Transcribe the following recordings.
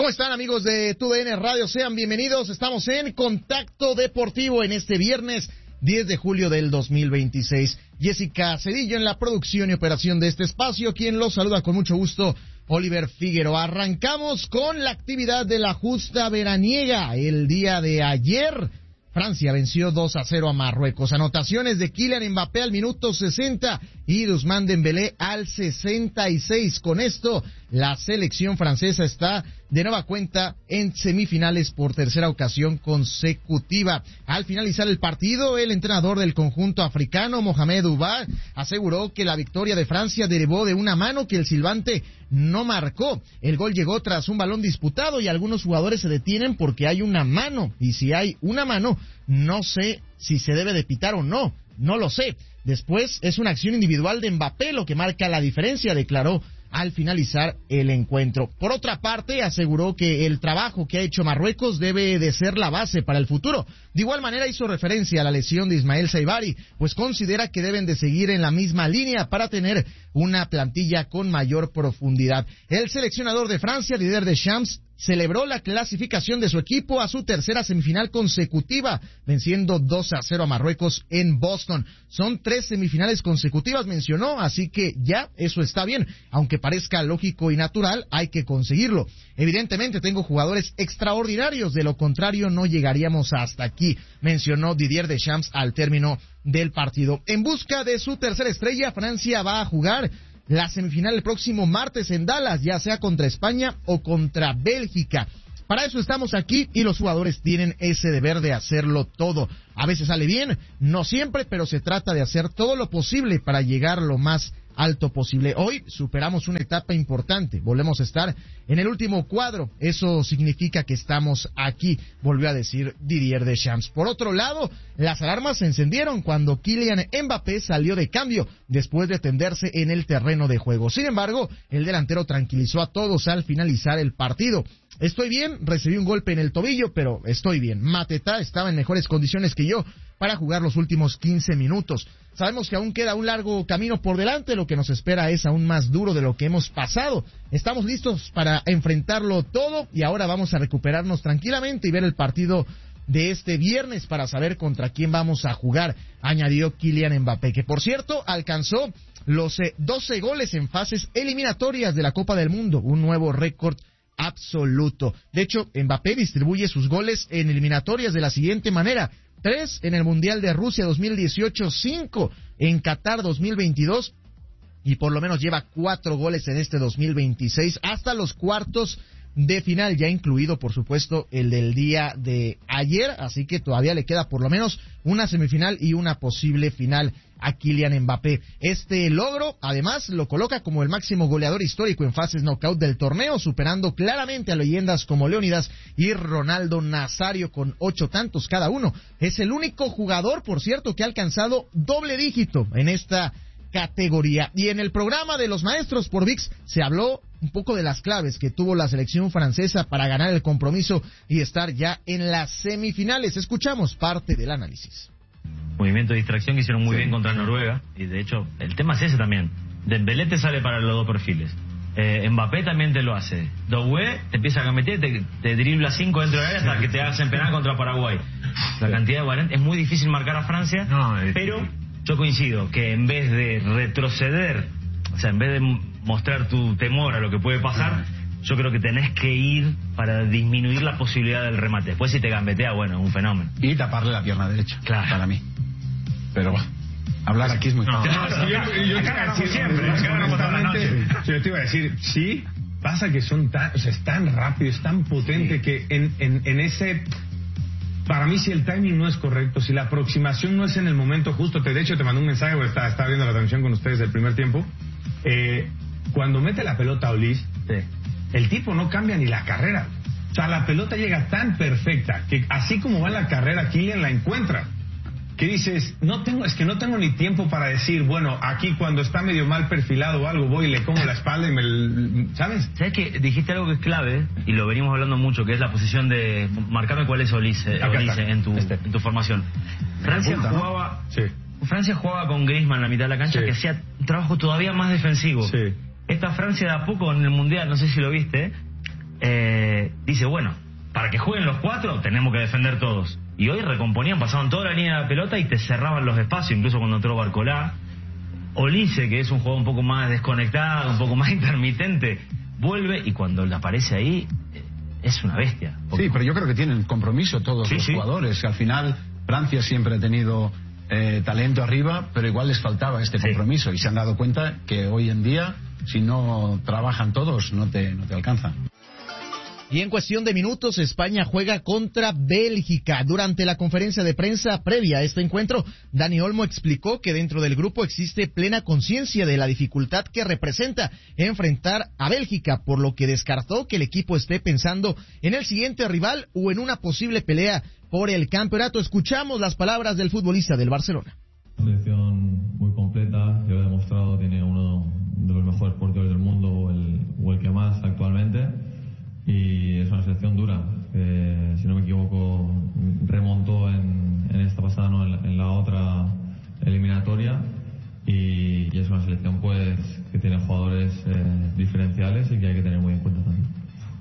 ¿Cómo están, amigos de TUDN Radio? Sean bienvenidos. Estamos en Contacto Deportivo en este viernes 10 de julio del 2026. Jessica Cedillo en la producción y operación de este espacio, quien los saluda con mucho gusto, Oliver Figueroa. Arrancamos con la actividad de la justa veraniega. El día de ayer, Francia venció 2-0 a Marruecos. Anotaciones de Kylian Mbappé al minuto 60 y de Ousmane Dembélé al 66. Con esto, la selección francesa está de nueva cuenta en semifinales por tercera ocasión consecutiva. Al finalizar el partido, el entrenador del conjunto africano, Mohamed Oubad, aseguró que la victoria de Francia derivó de una mano que el silbante no marcó. El gol llegó tras un balón disputado y algunos jugadores se detienen porque hay una mano. Y si hay una mano, no sé si se debe de pitar o no. No lo sé. Después es una acción individual de Mbappé lo que marca la diferencia, declaró al finalizar el encuentro. Por otra parte, aseguró que el trabajo que ha hecho Marruecos debe de ser la base para el futuro. De igual manera hizo referencia a la lesión de Ismael Saibari, pues considera que deben de seguir en la misma línea para tener una plantilla con mayor profundidad. El seleccionador de Francia, Didier Deschamps, celebró la clasificación de su equipo a su tercera semifinal consecutiva, venciendo 2-0 a Marruecos en Boston. Son 3 semifinales consecutivas, mencionó, así que ya eso está bien. Aunque parezca lógico y natural, hay que conseguirlo. Evidentemente tengo jugadores extraordinarios, de lo contrario no llegaríamos hasta aquí, mencionó Didier Deschamps al término del partido. En busca de su tercera estrella, Francia va a jugar la semifinal el próximo martes en Dallas, ya sea contra España o contra Bélgica. Para eso estamos aquí y los jugadores tienen ese deber de hacerlo todo. A veces sale bien, no siempre, pero se trata de hacer todo lo posible para llegar lo más alto posible. Hoy superamos una etapa importante, volvemos a estar en el último cuadro, eso significa que estamos aquí, volvió a decir Didier Deschamps. Por otro lado, las alarmas se encendieron cuando Kylian Mbappé salió de cambio después de tenderse en el terreno de juego. Sin embargo, el delantero tranquilizó a todos al finalizar el partido. Estoy bien, recibí un golpe en el tobillo, pero estoy bien. Mateta estaba en mejores condiciones que yo para jugar los últimos 15 minutos. Sabemos que aún queda un largo camino por delante, lo que nos espera es aún más duro de lo que hemos pasado. Estamos listos para enfrentarlo todo y ahora vamos a recuperarnos tranquilamente y ver el partido de este viernes para saber contra quién vamos a jugar, añadió Kylian Mbappé, que por cierto alcanzó los 12 goles en fases eliminatorias de la Copa del Mundo, un nuevo récord absoluto. De hecho, Mbappé distribuye sus goles en eliminatorias de la siguiente manera: 3 en el Mundial de Rusia 2018, 5 en Qatar 2022 y por lo menos lleva 4 goles en este 2026 hasta los cuartos de final, ya incluido por supuesto el del día de ayer, así que todavía le queda por lo menos una semifinal y una posible final a Kylian Mbappé. Este logro además lo coloca como el máximo goleador histórico en fases knockout del torneo, superando claramente a leyendas como Leónidas y Ronaldo Nazario con 8 tantos cada uno. Es el único jugador, por cierto, que ha alcanzado doble dígito en esta categoría. Y en el programa de los maestros por ViX se habló un poco de las claves que tuvo la selección francesa para ganar el compromiso y estar ya en las semifinales. Escuchamos parte del análisis. Movimiento de distracción que hicieron muy bien contra Noruega, y de hecho el tema es ese también. Dembélé te sale para los dos perfiles, Mbappé también te lo hace, Doué te empieza a meter, te dribla 5 dentro del área hasta que te hacen penal contra Paraguay. La cantidad de variantes, es muy difícil marcar a Francia, pero yo coincido que en vez de retroceder, o sea, en vez de mostrar tu temor a lo que puede pasar, yo creo que tenés que ir para disminuir la posibilidad del remate. Después si te gambetea, bueno, es un fenómeno. Y taparle la pierna derecha, claro, para mí. Pero hablar aquí es muy fácil. Yo te iba a decir, sí, pasa que son tan, o sea, es tan rápido, es tan potente que en ese... Para mí, si el timing no es correcto, si la aproximación no es en el momento justo, de hecho te mandé un mensaje, porque estaba viendo la transmisión con ustedes del primer tiempo, cuando mete la pelota a Olís, el tipo no cambia ni la carrera. O sea, la pelota llega tan perfecta que así como va en la carrera, Kylian la encuentra. ¿Qué dices? Es que no tengo ni tiempo para decir, bueno, aquí cuando está medio mal perfilado o algo, voy y le como la espalda y ¿sabes? ¿Sabes que dijiste algo que es clave? Y lo venimos hablando mucho, que es la posición de... Marcame cuál es Olís en tu formación. Francia jugaba con Griezmann en la mitad de la cancha, que hacía un trabajo todavía más defensivo. Esta Francia de a poco en el Mundial, no sé si lo viste, dice, bueno, para que jueguen los 4 tenemos que defender todos. Y hoy recomponían, pasaban toda la línea de la pelota y te cerraban los espacios, incluso cuando entró Barcolá. Olise, que es un jugador un poco más desconectado, un poco más intermitente, vuelve y cuando le aparece ahí, es una bestia. Sí, pero yo creo que tienen compromiso todos los jugadores. Al final, Francia siempre ha tenido talento arriba, pero igual les faltaba este compromiso y se han dado cuenta que hoy en día, si no trabajan todos, no te alcanzan. Y en cuestión de minutos, España juega contra Bélgica. Durante la conferencia de prensa previa a este encuentro, Dani Olmo explicó que dentro del grupo existe plena conciencia de la dificultad que representa enfrentar a Bélgica, por lo que descartó que el equipo esté pensando en el siguiente rival o en una posible pelea por el campeonato. Escuchamos las palabras del futbolista del Barcelona. Selección muy completa, ya lo he demostrado, tiene uno de los mejores porteros del mundo o el que más actualmente. Y es una selección dura, que si no me equivoco remontó en esta pasada, no, en la otra eliminatoria, y es una selección pues que tiene jugadores diferenciales y que hay que tener muy en cuenta también.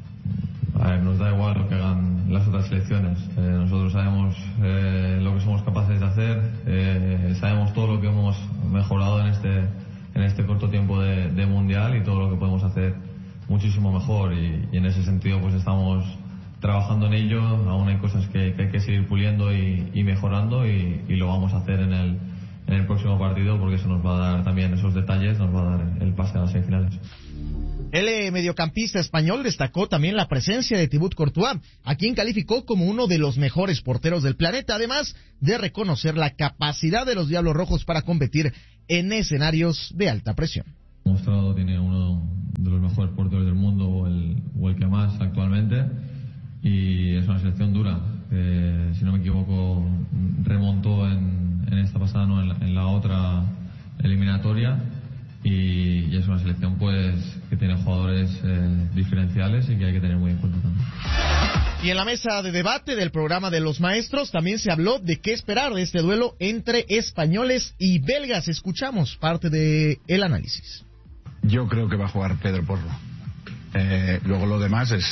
A ver, nos da igual lo que hagan las otras selecciones, nosotros sabemos lo que somos capaces de hacer, sabemos todo lo que hemos mejorado en este corto tiempo de mundial y todo lo que podemos hacer muchísimo mejor, y en ese sentido pues estamos trabajando en ello. Aún hay cosas que hay que seguir puliendo y mejorando, y lo vamos a hacer en el próximo partido, porque eso nos va a dar también, esos detalles nos va a dar el pase a las semifinales. El mediocampista español destacó también la presencia de Thibaut Courtois, a quien calificó como uno de los mejores porteros del planeta, además de reconocer la capacidad de los Diablos Rojos para competir en escenarios de alta presión. Mostrado, tiene uno de los mejores porteros del mundo o el que más actualmente, y es una selección dura, si no me equivoco remontó en esta pasada, no, en la otra eliminatoria, y es una selección pues que tiene jugadores diferenciales y que hay que tener muy en cuenta también. Y en la mesa de debate del programa de los maestros también se habló de qué esperar de este duelo entre españoles y belgas. Escuchamos parte del análisis. Yo creo que va a jugar Pedro Porro. Luego lo demás es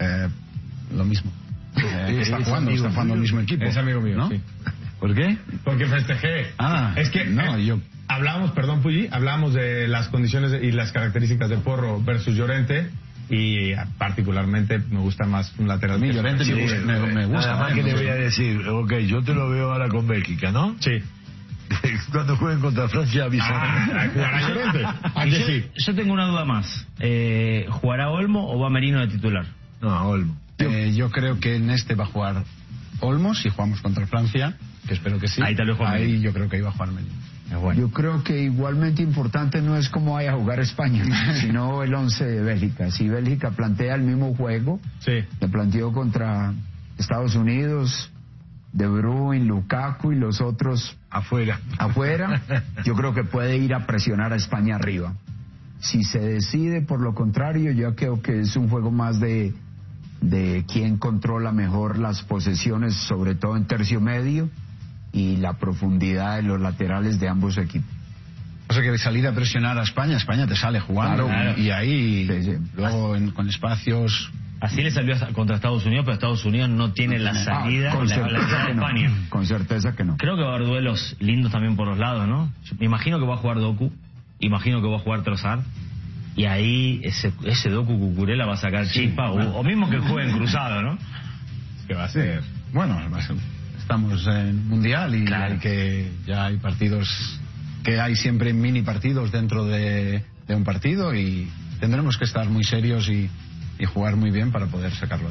lo mismo. Está jugando el mismo equipo. Es amigo mío, ¿no? Sí. ¿Por qué? Porque festejé. Es que hablábamos de las condiciones y las características de Porro versus Llorente, y particularmente me gusta más un lateral. A mí Llorente me gusta. Nada más que te voy a decir, yo te lo veo ahora con Bélgica, ¿no? Sí. Cuando jueguen contra Francia avisan. ¿Jugará Llorente? Yo tengo una duda más. ¿Jugará Olmo o va Merino de titular? No, Olmo. Yo creo que en este va a jugar Olmo si jugamos contra Francia, que espero que sí. Ahí yo creo que iba a jugar Merino. Bueno. Yo creo que igualmente importante no es cómo vaya a jugar España, sino el 11 de Bélgica. Si Bélgica plantea el mismo juego, le planteó contra Estados Unidos, De Bruyne, Lukaku y los otros afuera, yo creo que puede ir a presionar a España arriba. Si se decide por lo contrario, yo creo que es un juego más de quién controla mejor las posesiones, sobre todo en tercio medio, y la profundidad de los laterales de ambos equipos. O sea que salir a presionar a España te sale jugando, claro. Y ahí luego con espacios. Así le salió contra Estados Unidos, pero Estados Unidos no tiene la salida de España. Con certeza que no. Creo que va a haber duelos lindos también por los lados, ¿no? Me imagino que va a jugar Doku, imagino que va a jugar Trossard, y ahí ese Doku Cucurella va a sacar chispa, o mismo que jueguen cruzado, ¿no? ¿Qué va a ser? Bueno, estamos en Mundial y claro, ya hay partidos, que hay siempre mini partidos dentro de un partido, y tendremos que estar muy serios y jugar muy bien para poder sacarlo.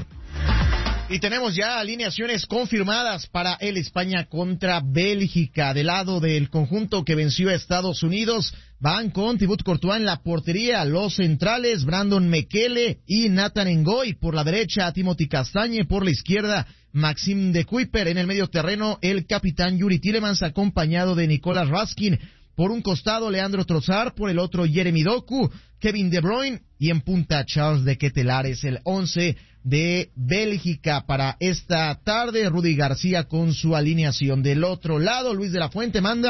Y tenemos ya alineaciones confirmadas para el España contra Bélgica. Del lado del conjunto que venció a Estados Unidos, van con Thibaut Courtois en la portería, los centrales Brandon Mekele y Nathan Ngoy. Por la derecha, Timothy Castagne; por la izquierda, Maxime de Kuyper. En el medio terreno, el capitán Yuri Tielemans, acompañado de Nicolas Raskin. Por un costado, Leandro Trossard; por el otro, Jeremy Doku, Kevin De Bruyne, y en punta, Charles de Ketelaere. El 11 de Bélgica para esta tarde. Rudy García con su alineación. Del otro lado, Luis de la Fuente manda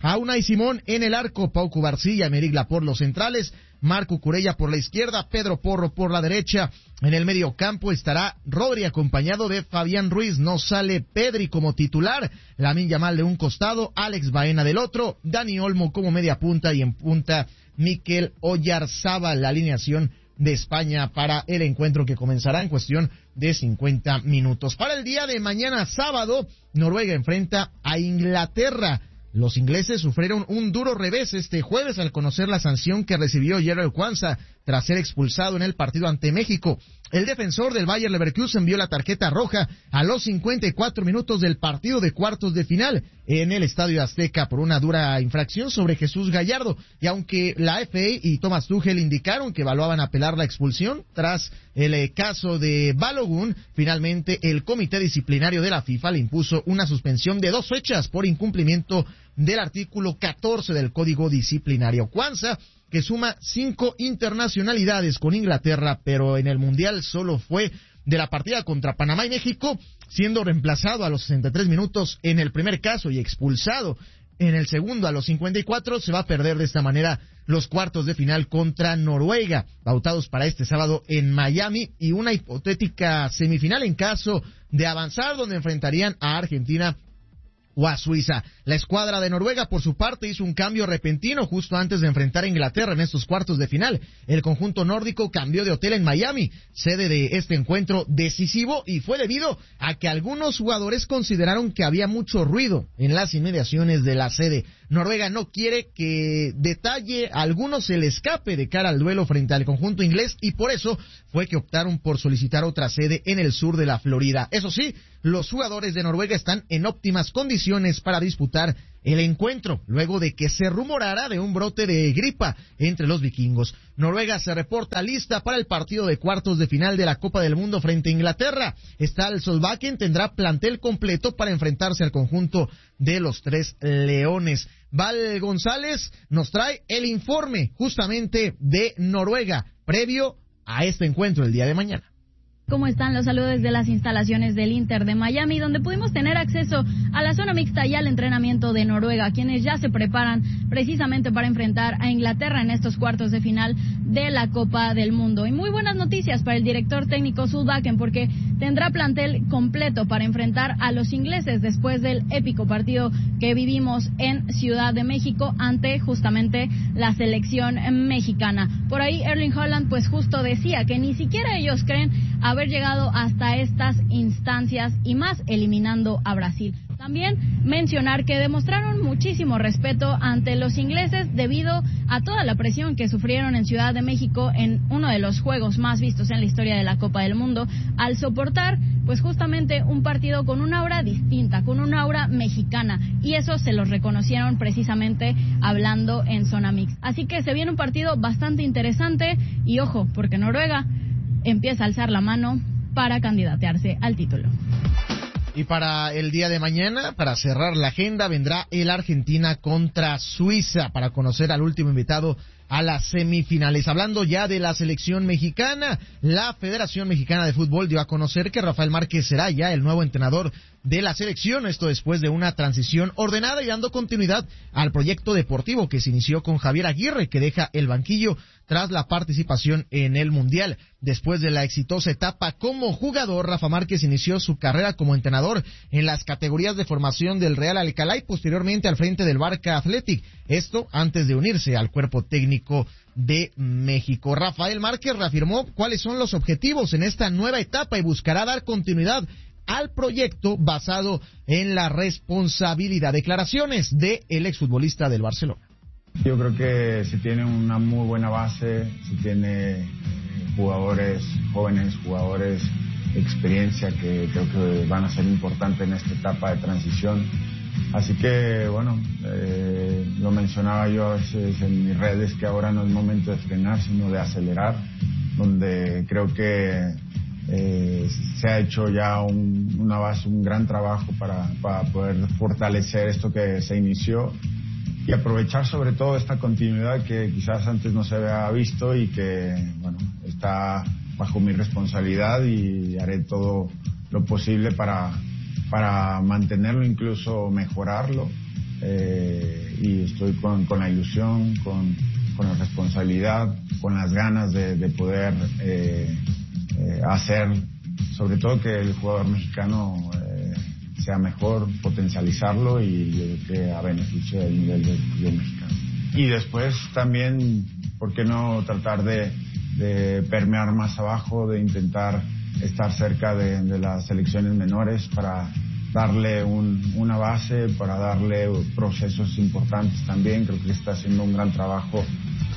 a Unai Simón en el arco, Pau Cubarsí y Aymeric Laporte los centrales, Marco Curella por la izquierda, Pedro Porro por la derecha. En el medio campo estará Rodri acompañado de Fabián Ruiz. No sale Pedri como titular, Lamine Yamal de un costado, Alex Baena del otro, Dani Olmo como media punta y en punta Mikel Oyarzábal. La alineación de España para el encuentro que comenzará en cuestión de 50 minutos. Para el día de mañana sábado, Noruega enfrenta a Inglaterra. Los ingleses sufrieron un duro revés este jueves al conocer la sanción que recibió Jarell Quansah tras ser expulsado en el partido ante México. El defensor del Bayer Leverkusen vio la tarjeta roja a los 54 minutos del partido de cuartos de final en el Estadio Azteca por una dura infracción sobre Jesús Gallardo. Y aunque la FA y Thomas Tuchel indicaron que evaluaban apelar la expulsión tras el caso de Balogun, finalmente el comité disciplinario de la FIFA le impuso una suspensión de 2 fechas por incumplimiento del artículo 14 del Código Disciplinario. Quansah, que suma 5 internacionalidades con Inglaterra, pero en el Mundial solo fue de la partida contra Panamá y México, siendo reemplazado a los 63 minutos en el primer caso y expulsado en el segundo a los 54, se va a perder de esta manera los cuartos de final contra Noruega, pautados para este sábado en Miami, y una hipotética semifinal en caso de avanzar, donde enfrentarían a Argentina o a Suiza. La escuadra de Noruega, por su parte, hizo un cambio repentino justo antes de enfrentar a Inglaterra en estos cuartos de final. El conjunto nórdico cambió de hotel en Miami, sede de este encuentro decisivo, y fue debido a que algunos jugadores consideraron que había mucho ruido en las inmediaciones de la sede. Noruega no quiere que detalle alguno se le escape de cara al duelo frente al conjunto inglés, y por eso fue que optaron por solicitar otra sede en el sur de la Florida. Eso sí, los jugadores de Noruega están en óptimas condiciones para disputar el encuentro, luego de que se rumorara de un brote de gripa entre los vikingos. Noruega se reporta lista para el partido de cuartos de final de la Copa del Mundo frente a Inglaterra. Ståle Solbakken tendrá plantel completo para enfrentarse al conjunto de los Tres Leones. Val González nos trae el informe justamente de Noruega, previo a este encuentro el día de mañana. ¿Cómo están? Los saludos desde las instalaciones del Inter de Miami, donde pudimos tener acceso a la zona mixta y al entrenamiento de Noruega, quienes ya se preparan precisamente para enfrentar a Inglaterra en estos cuartos de final de la Copa del Mundo. Y muy buenas noticias para el director técnico Solbakken, porque tendrá plantel completo para enfrentar a los ingleses después del épico partido que vivimos en Ciudad de México ante justamente la selección mexicana. Por ahí Erling Haaland pues justo decía que ni siquiera ellos creen haber llegado hasta estas instancias, y más eliminando a Brasil. También mencionar que demostraron muchísimo respeto ante los ingleses debido a toda la presión que sufrieron en Ciudad de México en uno de los juegos más vistos en la historia de la Copa del Mundo, al soportar pues justamente un partido con una aura distinta, con una aura mexicana, y eso se los reconocieron precisamente hablando en zona mix. Así que se viene un partido bastante interesante, y ojo, porque Noruega empieza a alzar la mano para candidatearse al título. Y para el día de mañana, para cerrar la agenda, vendrá el Argentina contra Suiza para conocer al último invitado a las semifinales. Hablando ya de la selección mexicana, la Federación Mexicana de Fútbol dio a conocer que Rafael Márquez será ya el nuevo entrenador de la selección, esto después de una transición ordenada y dando continuidad al proyecto deportivo que se inició con Javier Aguirre, que deja el banquillo tras la participación en el Mundial. Después de la exitosa etapa como jugador, Rafa Márquez inició su carrera como entrenador en las categorías de formación del Real Alcalá y posteriormente al frente del Barca Athletic, esto antes de unirse al cuerpo técnico de México. Rafael Márquez reafirmó cuáles son los objetivos en esta nueva etapa y buscará dar continuidad al proyecto basado en la responsabilidad. Declaraciones de el exfutbolista del Barcelona. Yo creo que se tiene una muy buena base, se tiene jugadores jóvenes, jugadores de experiencia que creo que van a ser importantes en esta etapa de transición. Así que, bueno, lo mencionaba yo a veces en mis redes, que ahora no es momento de frenar, sino de acelerar, donde creo que se ha hecho ya una base, un gran trabajo para poder fortalecer esto que se inició y aprovechar sobre todo esta continuidad que quizás antes no se había visto y que, bueno, está bajo mi responsabilidad, y haré todo lo posible para mantenerlo, incluso mejorarlo. y estoy con la ilusión, con la responsabilidad, con las ganas de poder hacer, sobre todo que el jugador mexicano sea mejor, potencializarlo y que a beneficio del nivel del fútbol mexicano. Y después también, ¿por qué no tratar de permear más abajo, de intentar estar cerca de las selecciones menores para darle una base, para darle procesos importantes también? Creo que está haciendo un gran trabajo.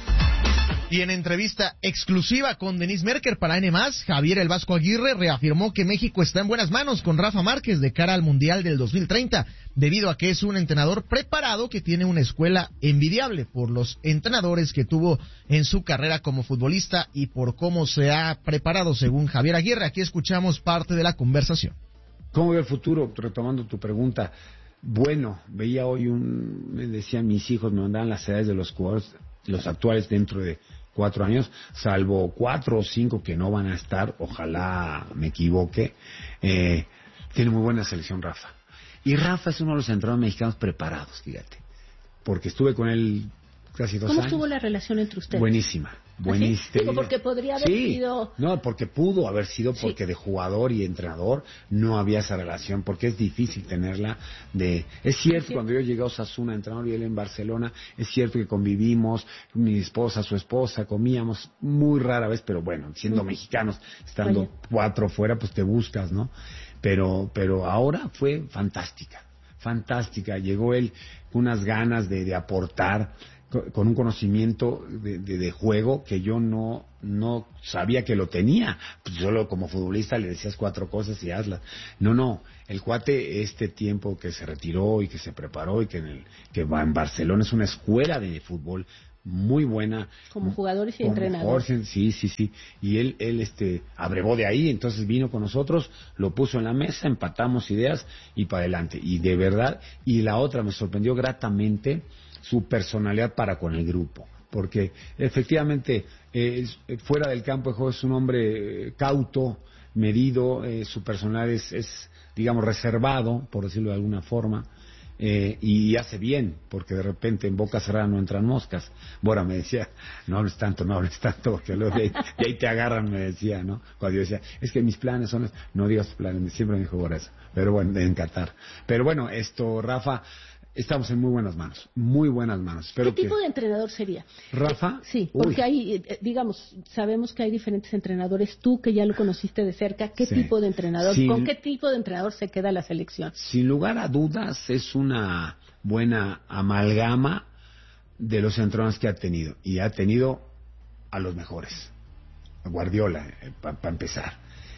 Y en entrevista exclusiva con Denise Merker para N+, Javier El Vasco Aguirre reafirmó que México está en buenas manos con Rafa Márquez de cara al Mundial del 2030, debido a que es un entrenador preparado que tiene una escuela envidiable por los entrenadores que tuvo en su carrera como futbolista y por cómo se ha preparado, según Javier Aguirre. Aquí escuchamos parte de la conversación. ¿Cómo ve el futuro? Retomando tu pregunta. Bueno, veía hoy me decían mis hijos, me mandaban las edades de los jugadores, los actuales dentro de 4 años, salvo 4 o 5 que no van a estar, ojalá me equivoque. Tiene muy buena selección Rafa. Y Rafa es uno de los entrenadores mexicanos preparados, fíjate, porque estuve con él casi 2 años. ¿Cómo estuvo la relación entre ustedes? Buenísima. Buenísimo. ¿Sí? Digo, porque podría haber sido... No, porque pudo haber sido, porque de jugador y entrenador no había esa relación, porque es difícil tenerla. Es cierto, cuando yo llegué a Osasuna, entrenador y él en Barcelona, es cierto que convivimos, mi esposa, su esposa, comíamos muy rara vez, pero bueno, siendo mexicanos, estando 4 fuera, pues te buscas, ¿no? Pero ahora fue fantástica. Llegó él con unas ganas de aportar, con un conocimiento de juego que yo no sabía que lo tenía. Pues solo como futbolista le decías 4 cosas y hazlas. No, el cuate este tiempo que se retiró y que se preparó y que va en Barcelona, es una escuela de fútbol muy buena. Como jugadores y entrenadores. Sí. Y él abrevó de ahí, entonces vino con nosotros, lo puso en la mesa, empatamos ideas y para adelante. Y de verdad, y la otra me sorprendió gratamente su personalidad para con el grupo, porque efectivamente fuera del campo de juego es un hombre cauto, medido, su personalidad es digamos reservado, por decirlo de alguna forma, y hace bien, porque de repente en boca cerrada no entran moscas. Bora me decía, no hables tanto, porque luego de ahí te agarran, me decía, ¿no? Cuando yo decía, es que mis planes son, no digas planes, siempre me dijo Bora eso, pero bueno, en Qatar. Pero bueno, Rafa, estamos en muy buenas manos. ¿Qué tipo de entrenador sería? ¿Rafa? Sí, porque hay, sabemos que hay diferentes entrenadores. Tú, que ya lo conociste de cerca, ¿qué tipo de entrenador? ¿Con qué tipo de entrenador se queda la selección? Sin lugar a dudas, es una buena amalgama de los entrenadores que ha tenido. Y ha tenido a los mejores. A Guardiola, para empezar.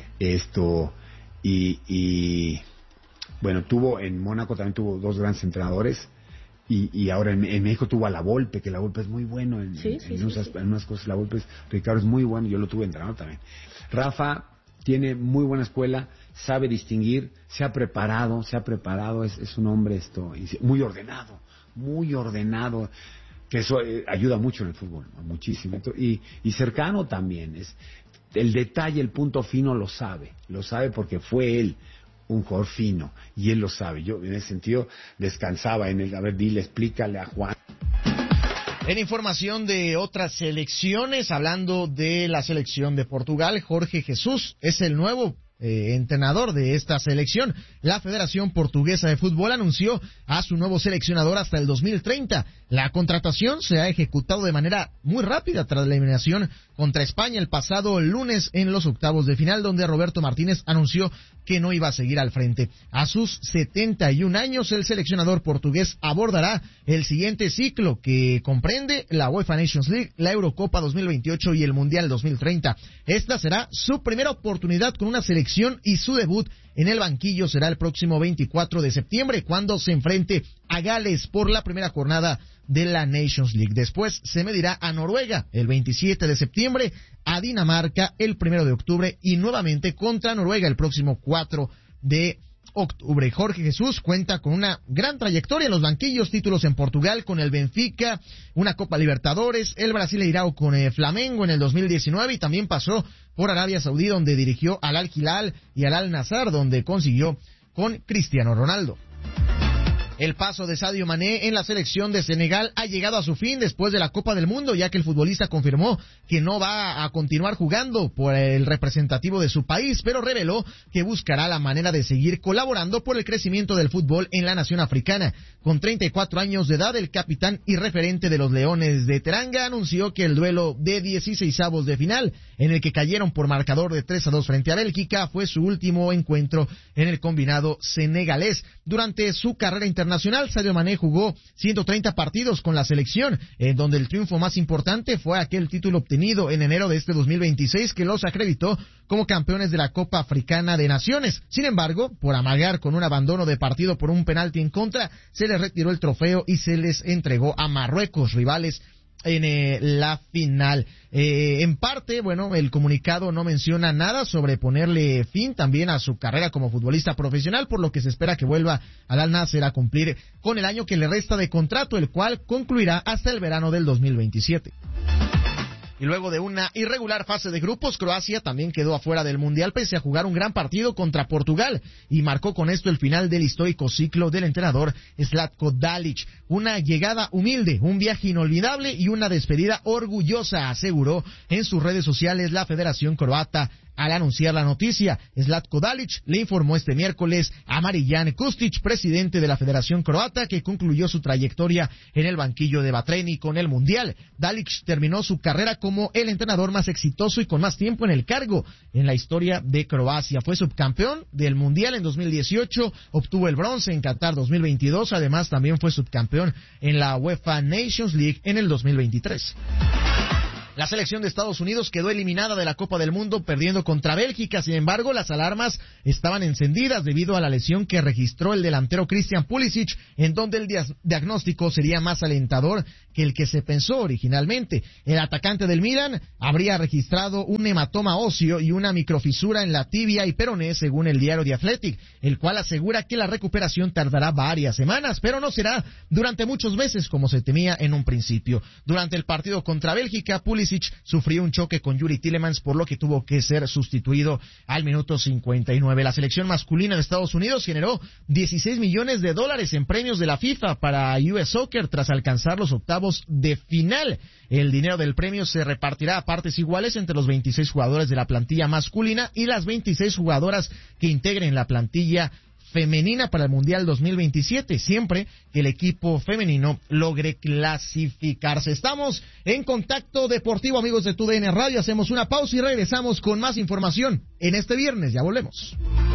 Bueno, en Mónaco también tuvo 2 grandes entrenadores y ahora en México tuvo a La Volpe, que La Volpe es muy bueno en unas cosas. La Volpe Ricardo es muy bueno, yo lo tuve entrenador también. Rafa tiene muy buena escuela, sabe distinguir, se ha preparado, es un hombre muy ordenado, que eso ayuda mucho en el fútbol, muchísimo. Y cercano también, el detalle, el punto fino lo sabe porque fue él un jugador fino, y él lo sabe. Yo en ese sentido descansaba en él. A ver, explícale a Juan. En información de otras selecciones, hablando de la selección de Portugal, Jorge Jesús es el nuevo entrenador de esta selección. La Federación Portuguesa de Fútbol anunció a su nuevo seleccionador hasta el 2030. La contratación se ha ejecutado de manera muy rápida tras la eliminación contra España el pasado lunes en los octavos de final, donde Roberto Martínez anunció que no iba a seguir al frente. A sus 71 años, el seleccionador portugués abordará el siguiente ciclo, que comprende la UEFA Nations League, la Eurocopa 2028 y el Mundial 2030. Esta será su primera oportunidad con una selección y su debut en el banquillo será el próximo 24 de septiembre, cuando se enfrente a Gales por la primera jornada de la Nations League. Después se medirá a Noruega el 27 de septiembre, a Dinamarca el 1 de octubre y nuevamente contra Noruega el próximo 4 de octubre. Jorge Jesús cuenta con una gran trayectoria en los banquillos, títulos en Portugal con el Benfica, una Copa Libertadores, el Brasileirao con el Flamengo en el 2019 y también pasó por Arabia Saudí, donde dirigió al Al Hilal y al Al Nassr, donde consiguió con Cristiano Ronaldo. El paso de Sadio Mané en la selección de Senegal ha llegado a su fin después de la Copa del Mundo, ya que el futbolista confirmó que no va a continuar jugando por el representativo de su país, pero reveló que buscará la manera de seguir colaborando por el crecimiento del fútbol en la nación africana. Con 34 años de edad, el capitán y referente de los Leones de Teranga anunció que el duelo de 16avos de final, en el que cayeron por marcador de 3-2 frente a Bélgica, fue su último encuentro en el combinado senegalés. Durante su carrera internacional, Sadio Mané jugó 130 partidos con la selección, en donde el triunfo más importante fue aquel título obtenido en enero de este 2026 que los acreditó como campeones de la Copa Africana de Naciones. Sin embargo, por amagar con un abandono de partido por un penalti en contra, se les retiró el trofeo y se les entregó a Marruecos, rivales en la final. En parte, bueno, el comunicado no menciona nada sobre ponerle fin también a su carrera como futbolista profesional, por lo que se espera que vuelva al Al Nassr a cumplir con el año que le resta de contrato, el cual concluirá hasta el verano del 2027. Y luego de una irregular fase de grupos, Croacia también quedó afuera del Mundial pese a jugar un gran partido contra Portugal y marcó con esto el final del histórico ciclo del entrenador Zlatko Dalic. Una llegada humilde, un viaje inolvidable y una despedida orgullosa, aseguró en sus redes sociales la Federación Croata. Al anunciar la noticia, Zlatko Dalic le informó este miércoles a Marijan Kustic, presidente de la Federación Croata, que concluyó su trayectoria en el banquillo de Batreni con el Mundial. Dalic terminó su carrera como el entrenador más exitoso y con más tiempo en el cargo en la historia de Croacia. Fue subcampeón del Mundial en 2018, obtuvo el bronce en Qatar 2022, además también fue subcampeón en la UEFA Nations League en el 2023. La selección de Estados Unidos quedó eliminada de la Copa del Mundo perdiendo contra Bélgica. Sin embargo, las alarmas estaban encendidas debido a la lesión que registró el delantero Christian Pulisic, en donde el diagnóstico sería más alentador que el que se pensó originalmente. El atacante del Milan habría registrado un hematoma óseo y una microfisura en la tibia y peroné, según el diario The Athletic, el cual asegura que la recuperación tardará varias semanas, pero no será durante muchos meses como se temía en un principio. Durante el partido contra Bélgica, Pulisic sufrió un choque con Yuri Tillemans, por lo que tuvo que ser sustituido al minuto 59. La selección masculina de Estados Unidos generó $16 millones en premios de la FIFA para US Soccer tras alcanzar los octavos de final. El dinero del premio se repartirá a partes iguales entre los 26 jugadores de la plantilla masculina y las 26 jugadoras que integren la plantilla femenina para el Mundial 2027, siempre que el equipo femenino logre clasificarse. Estamos en Contacto Deportivo, amigos de TUDN Radio. Hacemos una pausa y regresamos con más información en este viernes. Ya volvemos.